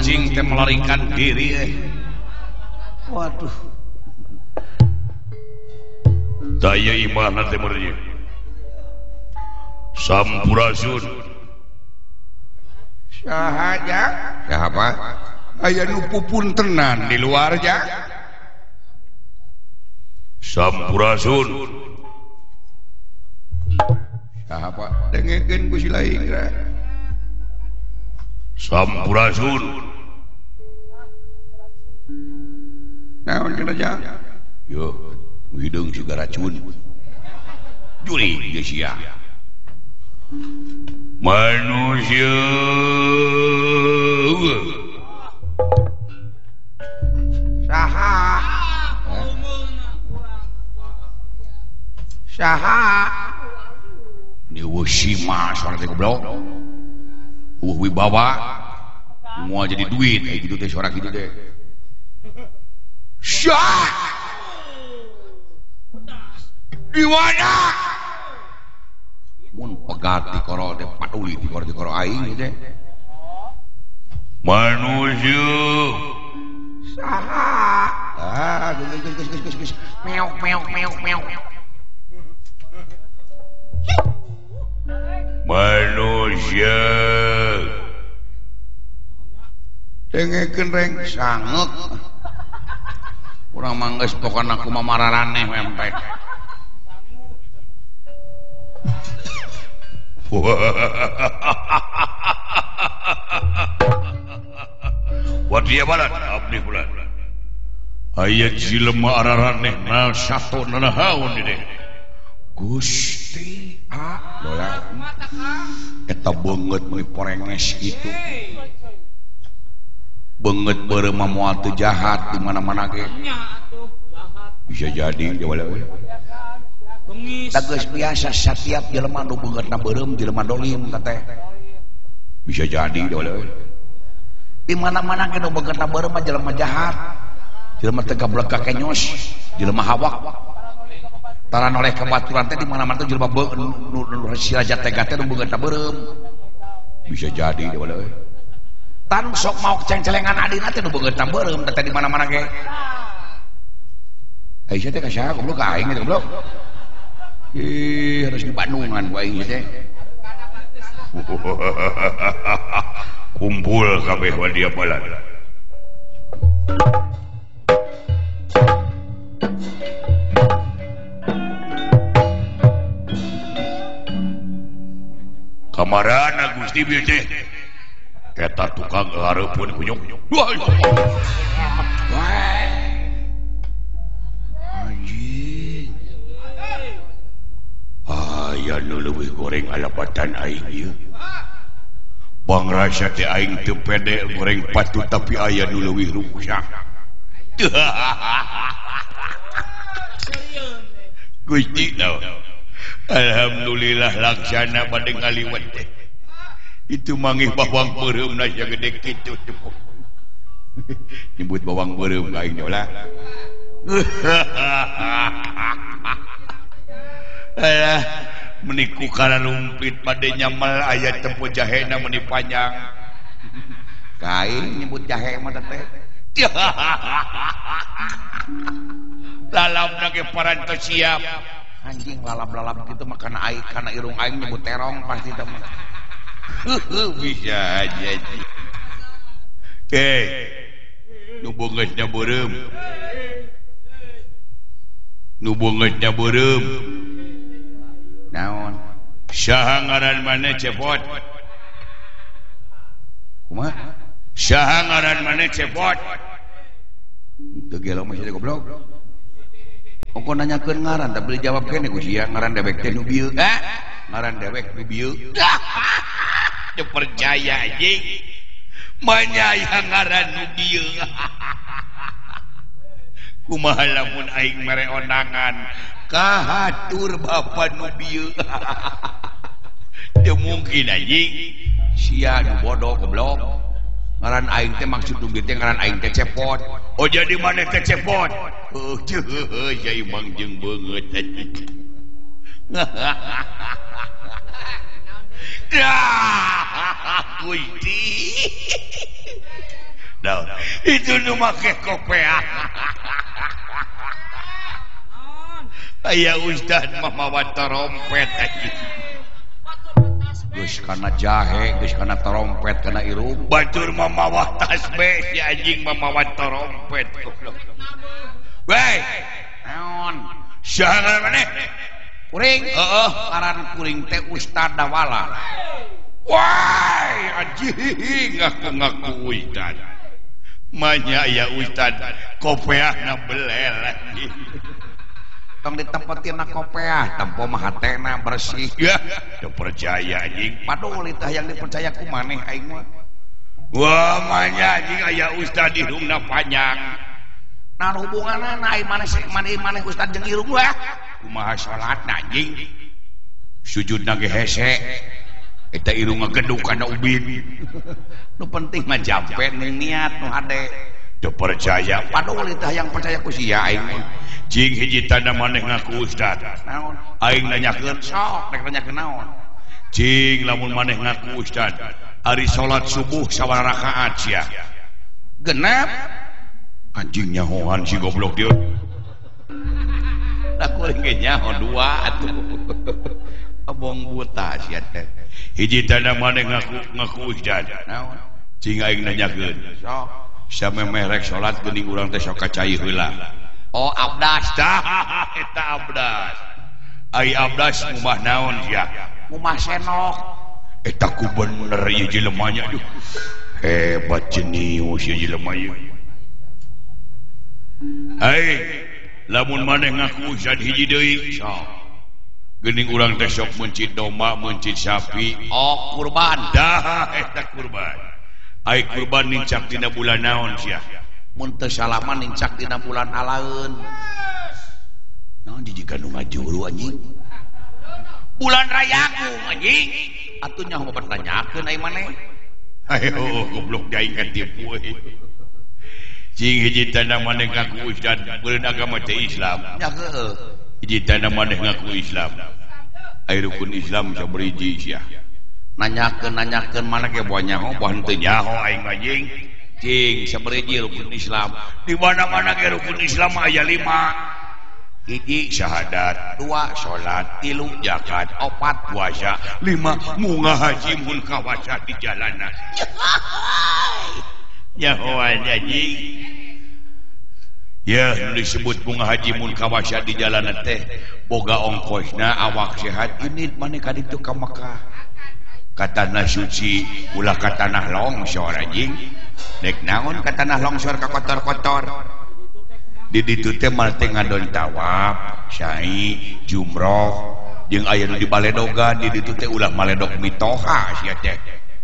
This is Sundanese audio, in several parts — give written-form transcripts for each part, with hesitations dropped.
mancing teh melarikan diri. Waduh. Daya imana teh meureun. Sampurasun. Sahaja. Siapa? Aya nu pupuntenan di luar ja. Sampurasun. Siapa? Dengekeun ku si lain. Sampurasun. Naon cenah ja? Yo, hidung juga racun. Juri geus sia. Manusia. Saha? Saha? Ni Washima suara teh goblok. Wibawa. Mau jadi duit kayak gitu teh suara gitu teh. Syah. Di mana? Mun pegat di koro teh paduli di koro aing teh. Manusia. Saha? Ah, geus. Meok. Manusia. Dengekeun reng sangek. Urang manggeus pokona aku mamararaneh mempet. Wadia balat abdi bulan. Aya jelema araraneh na sato nanahaun ini. Gusti Lola. eta beungeut meuli porenges kitu. Beungeut beureum moal teu jahat di mana-mana ge. Bisa jadi jawala we. Geus biasa setiap jelema nu beungeutna beureum jelema dolim teh. Bisa jadi jawala we. Di mana-mana ge nu beungeutna beureum mah jelema jahat. Jelema teu gablek ka kenyos, jelema hawak. Taran oleh kebaturan teh di mana-mana teh jelema nu siraja teh teh nu beungeutna beureum. Bisa jadi jawala we. Tan sok mau ceng-celengan adina teh nu beungeutna beureum teh di mana-mana ge. Aisyah teh ka saha goblok ka aing teh goblok. Harus di Bandungan ku aing teh. Kumpul kabeh wadia balat. Kamarana Gusti bieu teh. Eta tukang hareupeun kunyuk. Wah. Anjing. Aya nu leuwih goreng alapatan aing ieu. Bang rasa teh aing teu pede goreng patut tapi aya nu leuwih rusak. Gusti naon. Alhamdulillah laksana bade ngaliwat teh. Itu mangih bawang beureum na gede kitu. Nyebut bawang beureum aing lah. Alah meniku kana lumpit bade nyamal aya tempo jahena meuni panjang. Kain nyebut jahe mah teh. Dalam ge parantos siap. Anjing lalap-lalap gitu mah kana aing kana irung aing nyebut terong pasti teh mah. Bisa aja. Nu beungeutnya beureum. Nu beungeutnya beureum. Naon? Saha ngaran maneh cepot? Kumaha? Saha ngaran maneh cepot? Teu gelo mah goblok. Ongko nanyakeun ngaran da beli jawab kene ku sia ngaran dewek teh nu bieu. Ngaran dewek nu bieu. Teu percaya anjing. Manyaya ngaran nu bieu. Kumaha lamun aing mere onangan kahatur bapa nu bieu. Teu mungkin anjing. Sia nu bodoh goblok. Ngaran aing teh maksud nu bieu teh ngaran aing teh cepot. Oh jadi maneh teh cepot. Oh ceuh jai mangjeng beungeut. Gusti. Nah, itu nu make kopea. Aya ustad mah mawa trompet anjing. Geus kana jahe, geus kana trompet, kana irung. Batur mah mawa tasbih, si anjing mah mawa trompet. Weh, Naon? saha maneh? Kuring. Heeh. Aran kuring teh Ustad Dawala. Wah, anjing ngaku-ngaku ustad. Manya ya ustad, kopeahna belel anjing. Tong ditempetin na kopeah, tempo mah hatena bersih. Ya, teu percaya anjing. Padahal tah yang dipercaya ku maneh aing mah. Wah, manya anjing aya ustad irungna panjang. Naon hubunganna aing maneh Ustad jeung irung wah. Kumaha salatna anjing? Sujudna ge hese. Eta irungna geduk kana ubin. Nu penting mah jampe ning niat nu hade. Teu percaya. Padahal tah yang percaya ku sia aing mah. Cing hiji tanda maneh ngaku ustad. Naon? Aing nanyakeun, Sok rek nanyakeun naon? cing lamun maneh ngaku ustad. Ari salat subuh sabaraha rakaat sia? Genep. Anjing nyahoan si goblok dia. Da kuring ge nyaho dua atuh. Abong buta sia teh. Hiji tanda maneh ngaku ustad. Naon? Cing aing nanyakeun, Sok. samemeh rek salat geuning urang teh sok kacai heula. Oh, abdas. Tah eta abdas. Ai abdas mumah naon sia? Mumah senok. Eta ku bener ieu jelema nya duh. Hebat jenius ieu jelema ieu. Hai, lamun maneh ngaku ustad hiji deui. Sok. Geuning urang teh sok mencit domba, mencit sapi. Oh, kurban. Dah eta kurban. Ai kurban nincak dina bulan naon sia? Mun teu salaman nincak dina bulan alaeun. Naon dijieun nu ngajuru anjing? Bulan rayaku anjing. Atuh nyaho bertanyakeun ai maneh. Ayo goblok daing ka tipu we. Cing hiji tanda maneh ngaku ustad beureun agama teh Islam. Nya heueuh. Hiji tanda maneh ngaku Islam. Ai rukun Islam sabari hiji sia. Nanyakeun mana ge boa nyaho, boa henteu Nyaho aing anjing. cing sabari hiji rukun Islam. Di mana-mana ge rukun Islam aya 5. Hiji syahadat, 2 salat, 3 zakat, 4 puasa, 5 munggah haji mun kawasa di jalanan. Nyahoan anjing. Ya, nu disebut bunga haji mun kawasa di jalanan teh boga ongkosna awak sehat init maneh ka ditu ka Mekah. Ka tanah suci ulah ka tanah longsor anjing. Nek naon ka tanah longsor ka kotor-kotor. Di ditu teh mal teh ngadon tawaf, sa'i, jumroh, jeung aya nu di baledogan di ditu teh ulah maledog mitoha sia teh.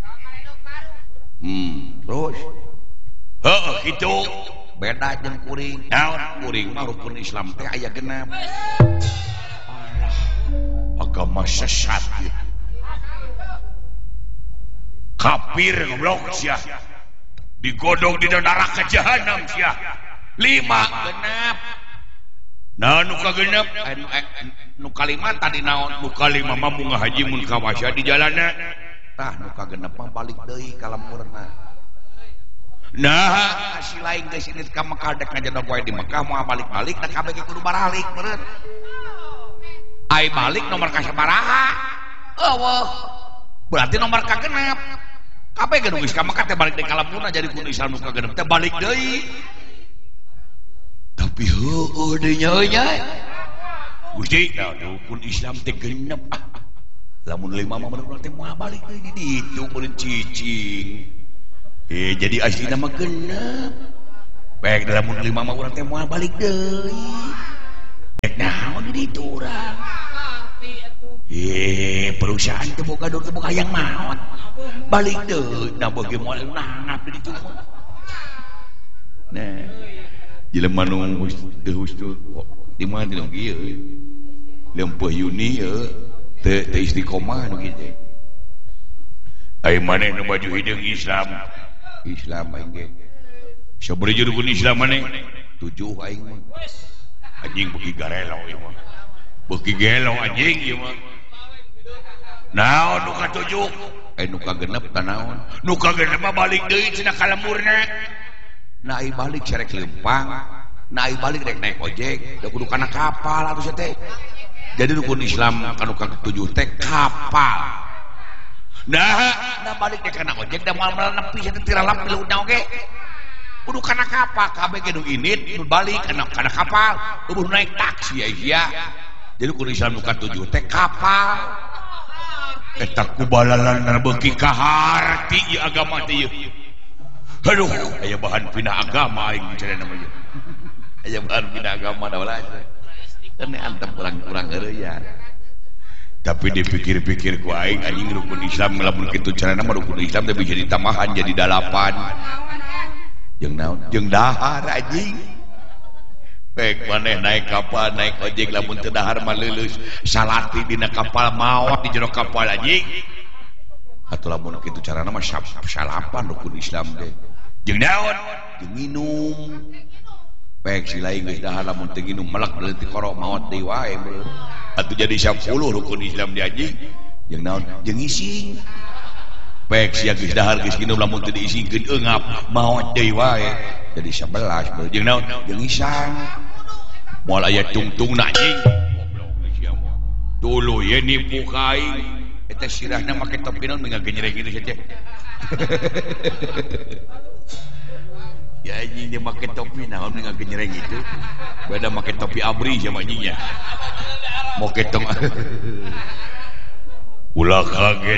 Terus Heeh kitu. beda jeung kuring. Naon? Kuring mah rukun Islam teh aya genep. Agama sesat ya. Kafir goblok sia. Digodong di neraka jahanam sia. 5 Genep. nah nu kagenep Nu kalimat tadi naon? nu kalima mah munggah haji mun kawasa di jalanna. Tah nu kagenep mah balik deui ka lemurna. Nah Si lain geus init ka Mekah dek ngajadog wae di Mekah moal balik-balik da kabeh ge kudu baralik meureun. Ai balik nomor ka sabaraha? Eueuh. Berarti nomor ka genep. Kabeh ge geus ka Mekah teh balik deui ka lemurna jadi kudu Islam nu ka genep teh balik deui. tapi heueuh deui nya Gusti rukun Islam teh genep. Lamun 5 mah bener teh moal balik deui di ditu meureun cicing. Jadi aslina mah genep. Baik dalam 5 mah urang teh moal balik deui. Nek naon di ditu urang? Perusahaan teh boga dur teh boga hayang naon. Balik deui, nah bagi moal nangap di ditu. Nah, jelema nu husnul di mana di kieu? Lempeuh Yuni teu istiqomah nu kitu. Ai maneh nu baju hideung Islam aing ge. Sabari rukun Islam maneh? 7 aing mah. Anjing beuki garelo ieu mah. Beuki gelo anjing ieu mah. Naon nu ka 7? Nu ka genep tah naon? Nu ka genep mah balik deui cenah ka lemurna. naik balik serek lempang naik balik naik ojek udah kudu kana kapal atau teh jadi rukun Islam kanu ke-7 teh kapal nah balik deh kana ojek da moal nepi teh tiralap piluhna oge kudu kana kapal kabeh ge nu init nu balik kana kapal kudu naik taksi ya jadi rukun Islam nu ke-7 teh kapal eta kubalalan beuki ka harti ieu agama teh ieu aduh aya bahan pindah agama aing bicara nama ieu aya bahan pindah agama da ulah kan antep kurang-kurang heureuy ya tapi dipikir-pikir ku aing anjing rukun Islam lamun kitu carana mah rukun Islam teh bisa ditambahan jadi 8 jeung naon jeung dahar anjing baik maneh naik kapal naik ojek lamun teu dahar mah leuleus salati dina kapal maot di jero kapal anjing atuh lamun kitu carana mah salapan rukun Islam teh jeung naon jeung minum baik si lain geus dahar lamun teu nginum melek leutik korok maot deui wae atuh jadi 10 rukun Islam di anjing jeung naon jeung ising baik sia geus dahar geus nginum lamun teu diisingkeun eungap maot deui wae jadi 11 jeung naon jeung isang moal aya tungtungna anjing goblok sia mah dulu ye nipu ka aing eta sirahna make topi naon ngagejreng kitu saja ya anjing dia make topi naon ngagejreng itu beda make topi abri sama anjingnya mau ketong ulah kaget